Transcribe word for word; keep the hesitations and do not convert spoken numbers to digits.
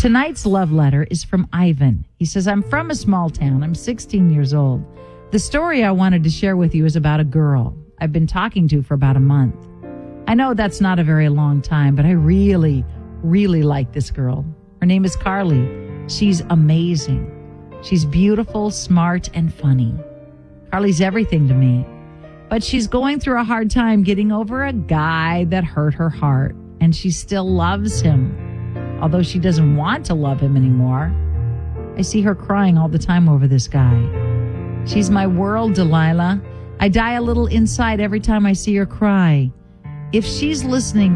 Tonight's love letter is from Ivan. He says, I'm from a small town. I'm sixteen years old. The story I wanted to share with you is about a girl I've been talking to for about a month. I know that's not a very long time, but I really, really like this girl. Her name is Carly. She's amazing. She's beautiful, smart, and funny. Carly's everything to me. But she's going through a hard time getting over a guy that hurt her heart, and she still loves him. Although she doesn't want to love him anymore. I see her crying all the time over this guy. She's my world, Delilah. I die a little inside every time I see her cry. If she's listening